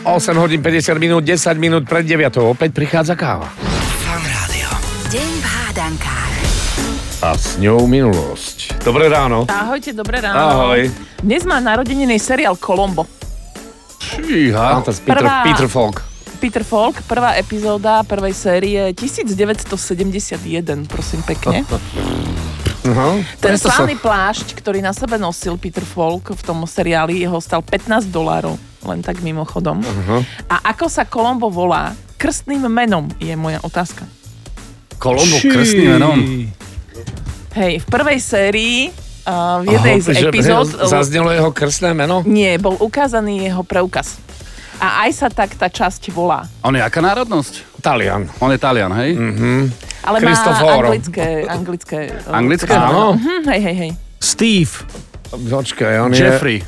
8 hodín 50 minút, 10 minút pred 9. Opäť prichádza káva. Fan Rádio. Deň v hádankách. A s ňou minulosť. Dobré ráno. Ahojte, dobré ráno. Ahoj. Dnes má narodeniny seriál Columbo. Číha. Peter Falk. Peter Falk, prvá epizóda prvej série 1971, prosím pekne. Ten slávny plášť, ktorý na sebe nosil Peter Falk v tom seriáli, jeho stal $15, len tak mimochodom. A ako sa Columbo volá? Krstným menom je moja otázka. Columbo krstným menom? Hej, v prvej sérii v jednej z epizód... Zaznelo jeho krstné meno? Nie, bol ukázaný jeho preukaz. A aj sa tak tá časť volá. On je aká národnosť? Talian. On je Talian, hej? Ale má anglické. Anglické? Áno. Hej. Steve. Počkaj, on Jeffrey.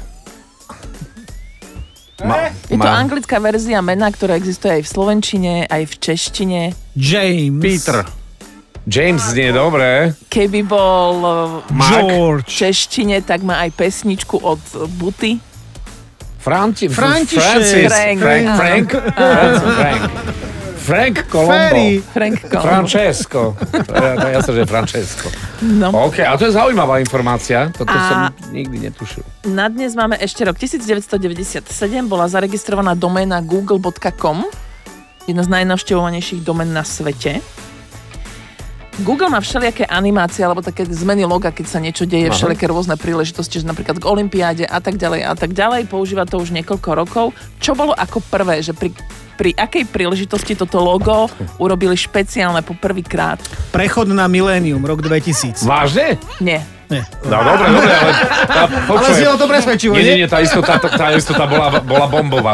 Je to anglická verzia mena, ktorá existuje aj v slovenčine, aj v češtine. James. Peter. James znie dobré. Keby bol v George. češtine, tak má aj pesničku od Buty. Francis. František. Frank Columbo. Frank Columbo. Francesco. Ja sa, že Francesco. No. OK, a to je zaujímavá informácia. Toto som nikdy netušil. Na dnes máme ešte rok 1997. Bola zaregistrovaná doména google.com. Jedna z najnavštevovanejších domén na svete. Google má všelijaké animácie alebo také zmeny loga, keď sa niečo deje, všelijaké rôzne príležitosti, že napríklad k olympiáde a tak ďalej. Používa to už niekoľko rokov. Čo bolo ako prvé, že pri akej príležitosti toto logo urobili špeciálne po prvýkrát? Prechod na milénium, rok 2000. Vážne? Nie. No dobre, ale... Ale si o to presvedčivo, Nie, tá istota bola bombová.